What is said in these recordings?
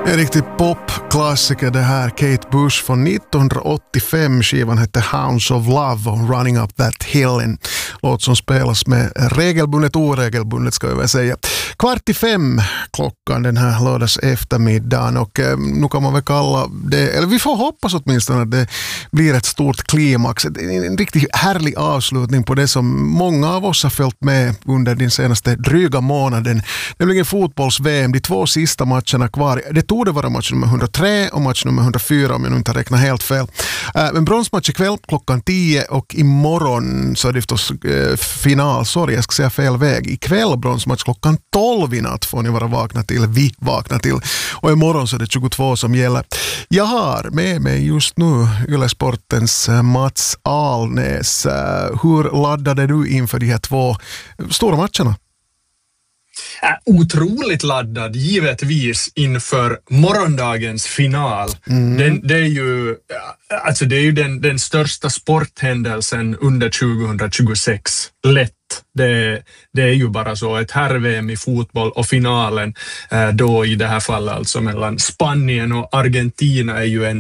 En riktig popklassiker det här, Kate Bush från 1985. Skivan hette Hounds of Love och Running Up That Hill. En låt som spelas med regelbundet, oregelbundet ska jag väl säga. 4:45 klockan den här lördags eftermiddagen och nu kan man väl kalla det, eller vi får hoppas åtminstone att det blir ett stort klimax. En riktigt härlig avslutning på det som många av oss har följt med under den senaste dryga månaden. Nämligen fotbolls-VM, de 2 sista matcherna kvar. Det tog det vara match nummer 103 och match nummer 104 om jag nu inte räknar helt fel. Men bronsmatch ikväll klockan 10 och imorgon så är det förstås final. Sorry, jag ska säga fel väg. Ikväll bronsmatch klockan 12 i natt får ni vara vakna till. Vi vaknar till. Och imorgon så är det 22 som gäller. Jag har med mig just nu Yle Sportens Mats Alnäs. Hur laddade du inför de här 2 stora matcherna? Otroligt laddad givetvis inför morgondagens final. Det är ju den största sporthändelsen under 2026. Lätt. Det är ju bara så. Ett herr-VM i fotboll och finalen då i det här fallet alltså mellan Spanien och Argentina är ju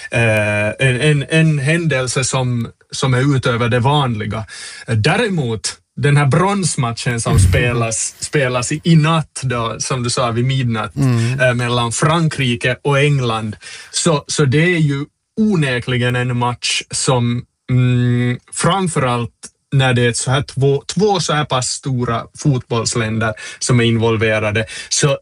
en händelse som är utöver det vanliga. Däremot den här bronsmatchen som spelas i natt då, som du sa vid midnatt mellan Frankrike och England, så det är ju onekligen en match som framförallt när det är så här två så här pass stora fotbollsländer som är involverade, så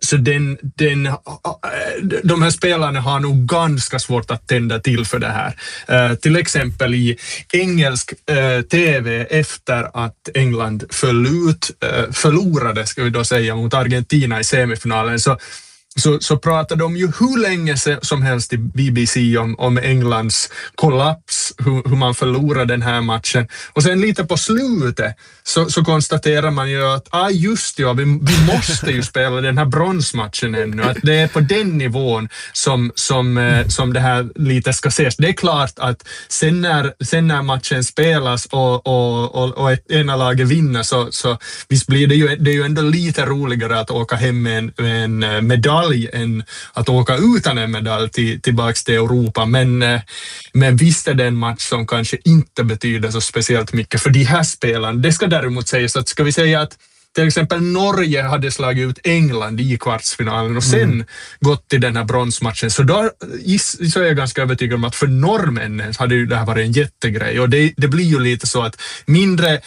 de här spelarna har nog ganska svårt att tända till för det här. Till exempel i engelsk TV efter att England förlorade ska vi då säga mot Argentina i semifinalen, så pratar de ju hur länge som helst i BBC om Englands kollaps, hur man förlorar den här matchen. Och sen lite på slutet så konstaterar man ju att vi måste ju spela den här bronsmatchen ännu. Att det är på den nivån som det här lite ska ses. Det är klart att sen när matchen spelas och ena laget vinner så visst blir det är ju ändå lite roligare att åka hem med en medalj än att åka utan en medalj tillbaks till Europa. Men visst är det en match som kanske inte betyder så speciellt mycket för de här spelarna. Det ska däremot sägas att ska vi säga att till exempel Norge hade slagit ut England i kvartsfinalen och sen gått till den här bronsmatchen. Så då så är jag ganska övertygad om att för norrmännen hade ju det här varit en jättegrej. Och det blir ju lite så att mindre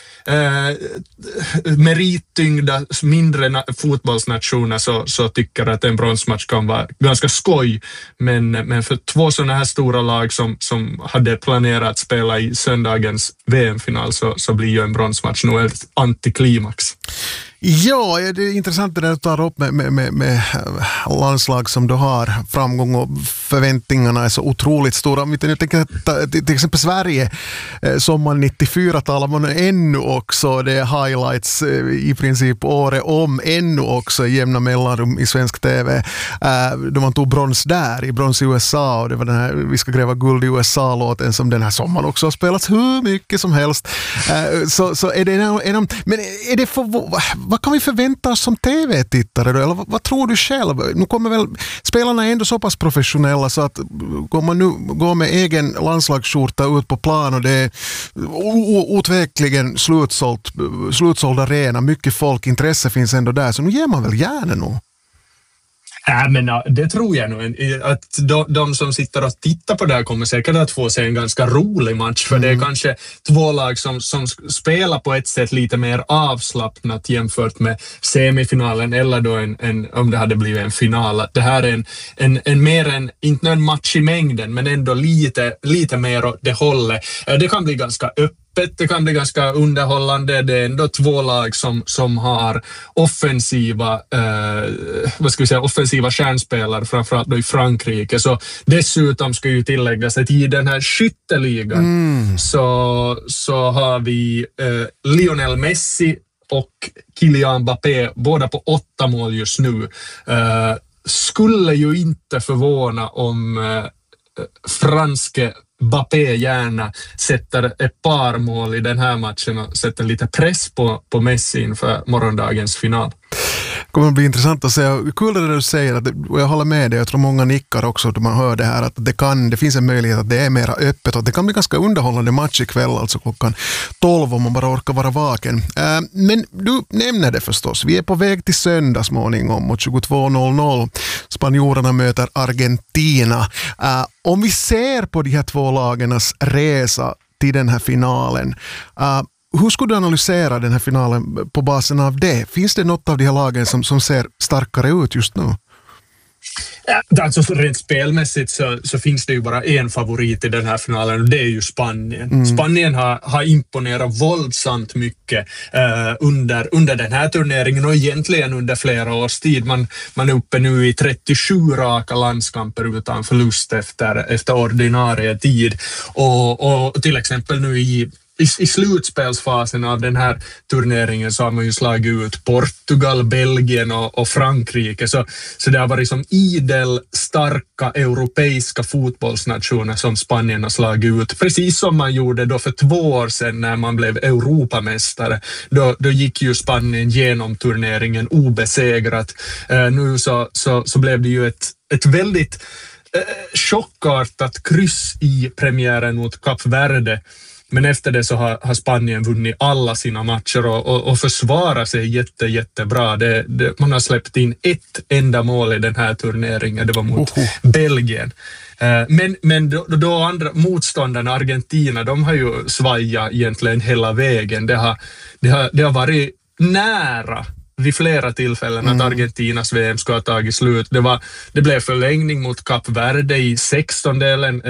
merittyngda, mindre fotbollsnationer så tycker att en bronsmatch kan vara ganska skoj. Men för 2 sådana här stora lag som hade planerat att spela i söndagens VM-final så blir ju en bronsmatch nog ett antiklimax. Ja, det är intressant det där att ta upp med landslag som du har framgång och förväntningarna är så otroligt stora. Om vi tänker till exempel Sverige, sommaren 94 talar man ännu också, det är highlights i princip året om ännu också jämna mellanrum i svensk TV. Då man tog brons i USA och det var den här Vi ska gräva guld i USA-låten som den här sommaren också har spelats hur mycket som helst. Så är det men är det vad kan vi förvänta oss som TV-tittare då? Eller vad tror du själv? Nu kommer väl spelarna ändå så pass professionella så att man nu går med egen landslagsskjorta ut på plan och det är otveckligen slutsåld arena, mycket folk, intresse finns ändå där, så nu ger man väl gärna nog. Men det tror jag nog att de som sitter och tittar på det här kommer säkert att få se en ganska rolig match, för det är kanske 2 lag som spelar på ett sätt lite mer avslappnat jämfört med semifinalen eller då om det hade blivit en final. Att det här är en mer inte en match i mängden men ändå lite mer åt det hållet. Det kan bli ganska öppet. Det kan bli ganska underhållande. Det är ändå 2 lag som har offensiva kärnspelare, framförallt då i Frankrike. Så dessutom ska ju tilläggas att i den här skytteligan så har vi Lionel Messi och Kylian Mbappé, båda på 8 mål just nu. Skulle ju inte förvåna om franske Mbappé gärna sätter ett par mål i den här matchen och sätter lite press på Messi inför morgondagens final. kommer att bli intressant att se. Kul det du säger, och jag håller med dig, jag tror många nickar också då man hör det här, att det finns en möjlighet att det är mera öppet och det kan bli ganska underhållande match ikväll, alltså klockan 12 om man bara orkar vara vaken. Men du nämner det förstås, vi är på väg till söndag småningom mot 22.00. Spanjorerna möter Argentina. Om vi ser på de här två lagarnas resa till den här finalen, hur skulle du analysera den här finalen på basen av det? Finns det något av de här lagen som ser starkare ut just nu? Ja, alltså rent spelmässigt så finns det ju bara en favorit i den här finalen och det är ju Spanien. Spanien har imponerat våldsamt mycket under den här turneringen och egentligen under flera års tid. Man är uppe nu i 37 raka landskamper utan förlust efter ordinarie tid och till exempel nu i slutspelsfasen av den här turneringen så har man ju slagit ut Portugal, Belgien och Frankrike. Så det har varit som idel starka europeiska fotbollsnationer som Spanien har slagit ut. Precis som man gjorde då för 2 år sedan när man blev Europamästare. Då gick ju Spanien genom turneringen obesegrat. Nu så blev det ju ett väldigt chockartat kryss i premiären mot Kap Verde. Men efter det så har Spanien vunnit alla sina matcher och försvarar sig jättebra. Man har släppt in ett enda mål i den här turneringen. Det var mot Belgien. Men då andra motståndarna, Argentina, de har ju svajat egentligen hela vägen. Det har varit nära vid flera tillfällen att Argentinas VM ska ha tagit slut. Det blev förlängning mot Kap Verde i 16-delen,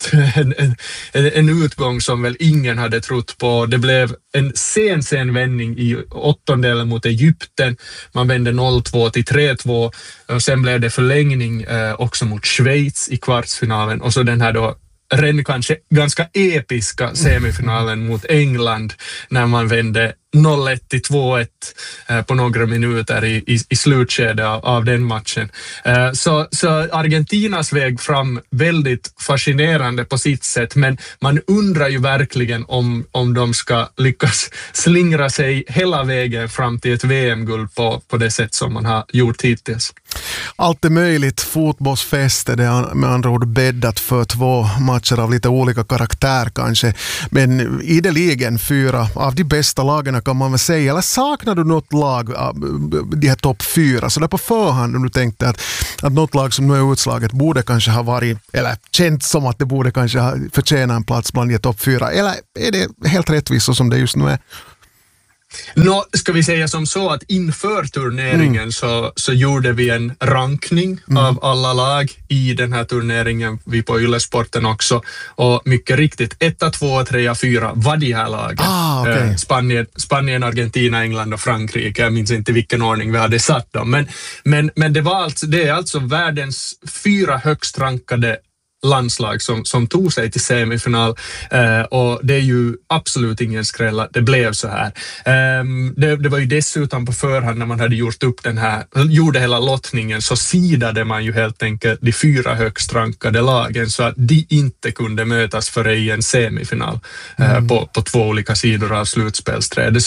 en utgång som väl ingen hade trott på. Det blev en sen vändning i 8-delen mot Egypten. Man vände 0-2 till 3-2 och sen blev det förlängning också mot Schweiz i kvartsfinalen och så den här då kanske ganska episka semifinalen mot England när man vände 0-1 till 2-1 på några minuter i slutskedet av den matchen. Så Argentinas väg fram väldigt fascinerande på sitt sätt, men man undrar ju verkligen om de ska lyckas slingra sig hela vägen fram till ett VM-guld på det sätt som man har gjort hittills. Allt är möjligt, fotbollsfest är det med andra ord bäddat för 2 matcher av lite olika karaktär kanske, men ideligen 4 av de bästa lagen kan man väl säga. Eller saknar du något lag, de här topp 4, så där på förhand om du tänkte att något lag som nu är utslaget borde kanske ha varit, eller känt som att det borde kanske ha förtjänat en plats bland de topp 4, eller är det helt rättvist så som det just nu är? Ska vi säga som så att inför turneringen så gjorde vi en rankning av alla lag i den här turneringen, vi på Yle-sporten också, och mycket riktigt 1, 2, 3, 4 var de här lagen. Okay. Spanien, Argentina, England och Frankrike. Jag minns inte vilken ordning vi hade satt dem, men det är alltså världens 4 högst rankade landslag som tog sig till semifinal och det är ju absolut ingen skräll att det blev så här. Det var ju dessutom på förhand när man hade gjorde hela lottningen, så sidade man ju helt enkelt de 4 högst rankade lagen så att de inte kunde mötas för i en semifinal på 2 olika sidor av slutspelsträdet.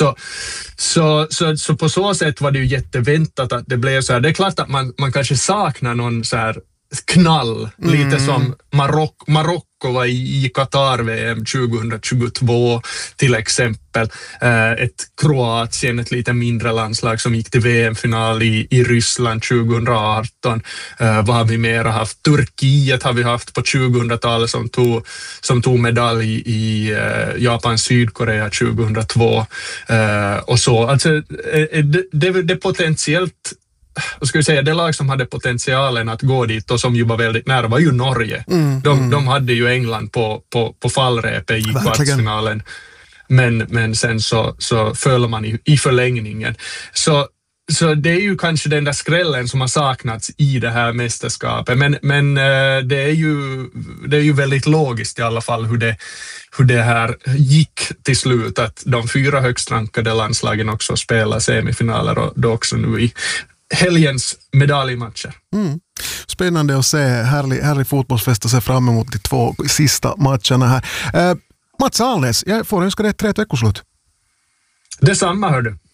Så på så sätt var det ju jätteväntat att det blev så här. Det är klart att man kanske saknar någon så här knall, lite som Marocko var i Qatar-VM 2022 till exempel. Ett Kroatien, ett lite mindre landslag som gick till VM-final i Ryssland 2018. Vad har vi mer haft? Turkiet har vi haft på 2000-talet som tog medalj i Japan-Sydkorea 2002 och så. Alltså, det potentiellt, och ska vi säga, det lag som hade potentialen att gå dit och som ju var väldigt nära var ju Norge. De hade ju England på fallrepet i kvartsfinalen. Men sen så föll man i förlängningen. Så det är ju kanske den där skrällen som har saknats i det här mästerskapet. Men det är ju väldigt logiskt i alla fall hur det här gick till slut. Att de 4 högst rankade landslagen också spelar semifinaler och då också nu i helgens medaljmatcher. Spännande att se. Härlig fotbollsfest att se fram emot de 2 sista matcherna här. Mats Alnes, jag får önska dig ett 3 veckoslut. Detsamma, hör du.